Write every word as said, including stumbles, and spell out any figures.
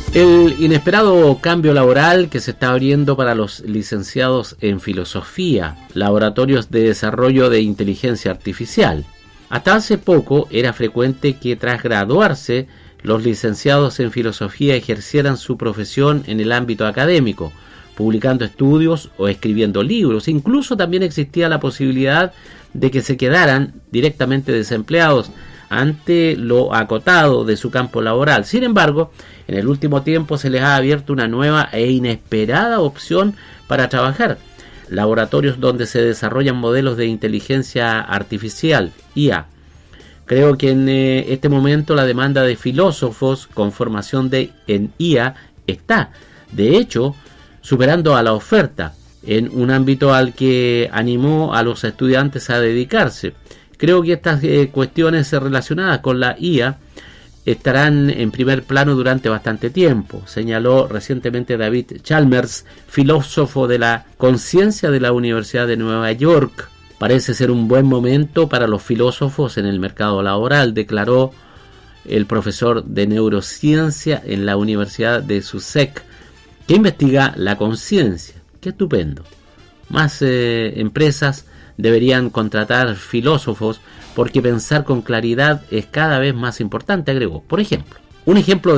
El inesperado cambio laboral que se está abriendo para los licenciados en filosofía, laboratorios de desarrollo de inteligencia artificial. Hasta hace poco era frecuente que tras graduarse los licenciados en filosofía ejercieran su profesión en el ámbito académico, publicando estudios o escribiendo libros. Incluso también existía la posibilidad de que se quedaran directamente desempleados ante lo acotado de su campo laboral. Sin embargo, en el último tiempo se les ha abierto una nueva e inesperada opción para trabajar. Laboratorios donde se desarrollan modelos de inteligencia artificial, I A. Creo que en eh, este momento la demanda de filósofos con formación de, en I A está, de hecho, superando a la oferta, en un ámbito al que animó a los estudiantes a dedicarse. Creo que estas eh, cuestiones relacionadas con la I A estarán en primer plano durante bastante tiempo, señaló recientemente David Chalmers, filósofo de la conciencia de la Universidad de Nueva York. Parece ser un buen momento para los filósofos en el mercado laboral, declaró el profesor de neurociencia en la Universidad de Sussex, que investiga la conciencia. ¡Qué estupendo! Más eh, empresas deberían contratar filósofos porque pensar con claridad es cada vez más importante, agregó. Por ejemplo, un ejemplo de